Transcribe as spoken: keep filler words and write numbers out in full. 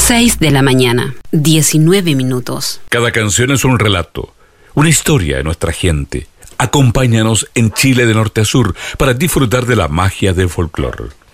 seis de la mañana, diecinueve minutos. Cada canción es un relato, una historia de nuestra gente. Acompáñanos en Chile de norte a sur para disfrutar de la magia del folclore.